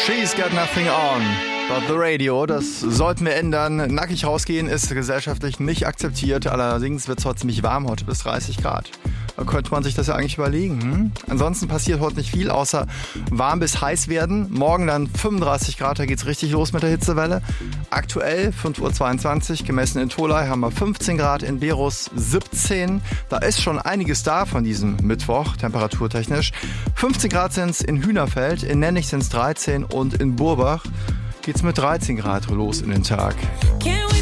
She's got nothing on but the radio. Das sollten wir ändern. Nackig rausgehen ist gesellschaftlich nicht akzeptiert. Allerdings wird es heute ziemlich warm, heute bis 30 Grad. Da könnte man sich das ja eigentlich überlegen. Ansonsten passiert heute nicht viel, außer warm bis heiß werden. Morgen dann 35 Grad, da geht's richtig los mit der Hitzewelle. Aktuell 5:22 Uhr, gemessen in Tholey haben wir 15 Grad, in Berus 17. Da ist schon einiges da von diesem Mittwoch, temperaturtechnisch. 15 Grad sind es in Hühnerfeld, in Nennig sind es 13 und in Burbach geht's mit 13 Grad los in den Tag. Can't wait